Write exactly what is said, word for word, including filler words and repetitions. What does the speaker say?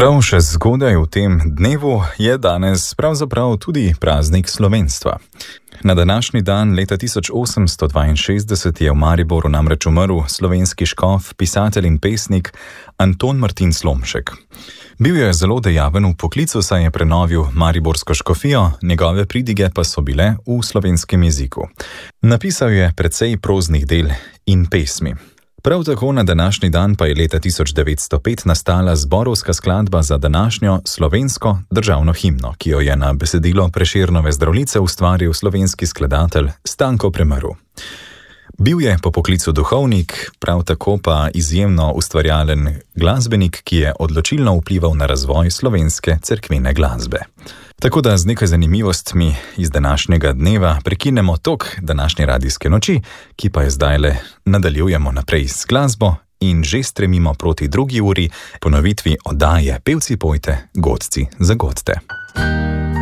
Čeprav še zgodaj v tem dnevu, je danes pravzaprav tudi praznik slovenstva. Na današnji dan leta tisoč osemsto dvainšestdeset je v Mariboru namreč umrl slovenski škof, pisatelj in pesnik Anton Martin Slomšek. Bil je zelo dejaven v poklicu, saj je prenovil mariborsko škofijo, njegove pridige pa so bile v slovenskem jeziku. Napisal je precej proznih del in pesmi. Prav tako na današnji dan pa je leta tisoč devetsto pet nastala zborovska skladba za današnjo slovensko državno himno, ki jo je na besedilo Prešernove Zdravljice ustvaril slovenski skladatelj Stanko Premrl. Bil je po poklicu duhovnik, prav tako pa izjemno ustvarjalen glasbenik, ki je odločilno vplival na razvoj slovenske cerkvene glasbe. Tako da z nekaj zanimivostmi iz današnjega dneva prekinemo tok današnje radijske noči, ki pa je zdajle nadaljujemo naprej s glasbo in že stremimo proti drugi uri ponovitvi oddaje Pevci pojte, godci za godte.